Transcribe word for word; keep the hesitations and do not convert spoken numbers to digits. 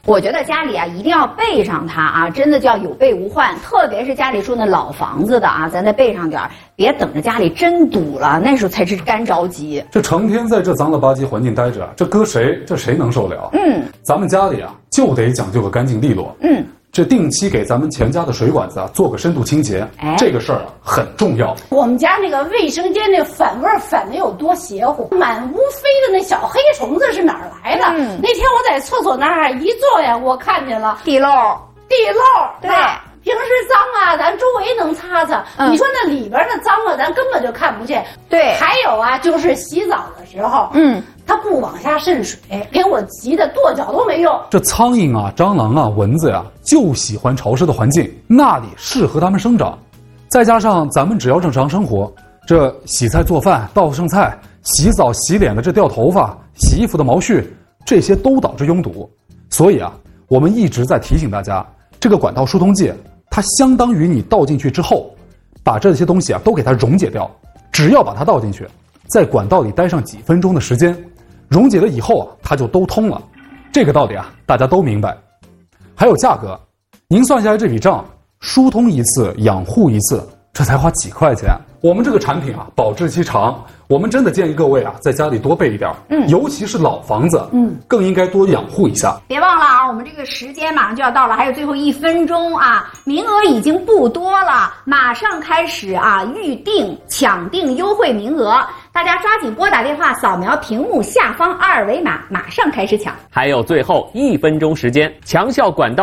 我觉得家里啊一定要备上它啊，真的叫有备无患。特别是家里住那老房子的啊，咱再备上点儿，别等着家里真堵了，那时候才是干着急。 这成天在这脏了吧唧环境待着，这搁谁这谁能受了？ 嗯， 咱们家里啊就得讲究个干净利落。 嗯。 这定期给咱们全家的水管子啊做个深度清洁，哎、这个事儿啊很重要。 我们家那个卫生间那反味反的有多邪乎，满屋飞的那小黑虫子是哪儿来的？嗯、那天我在厕所那儿一坐呀，我看见了地漏， 地漏， 对。 平时脏啊，咱周围能擦擦。嗯、你说那里边的脏啊，咱根本就看不见。 对， 还有啊，就是洗澡的时候， 嗯， 它不往下渗水，给我急得跺脚都没用。 这苍蝇啊、蟑螂啊、蚊子呀、啊，就喜欢潮湿的环境，那里适合它们生长。再加上咱们只要正常生活，这洗菜做饭、倒剩菜、洗澡洗脸的这掉头发、洗衣服的毛絮，这些都导致拥堵。所以啊，我们一直在提醒大家，这个管道疏通剂。它相当于你倒进去之后，把这些东西啊都给它溶解掉。只要把它倒进去，在管道里待上几分钟的时间，溶解了以后啊，它就都通了。这个道理啊，大家都明白。还有价格，您算下来这笔账，疏通一次，养护一次，这才花几块钱。我们这个产品啊，保质期长，我们真的建议各位啊，在家里多备一点。嗯，尤其是老房子，嗯，更应该多养护一下。 别忘了啊，我们这个时间马上就要到了，还有最后一分钟啊，名额已经不多了，马上开始啊，预定抢订优惠名额，大家抓紧拨打电话，扫描屏幕下方二维码，马上开始抢。 还有最后一分钟时间，强效管道。